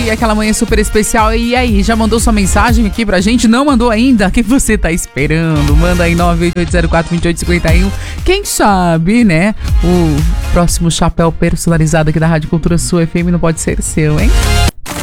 dia, aquela manhã super especial. E aí, já mandou sua mensagem aqui pra gente? Não mandou ainda? O que você tá esperando? Manda aí 988042851. Quem sabe, né? O próximo chapéu personalizado aqui da Rádio Cultura Sua FM não pode ser seu, hein?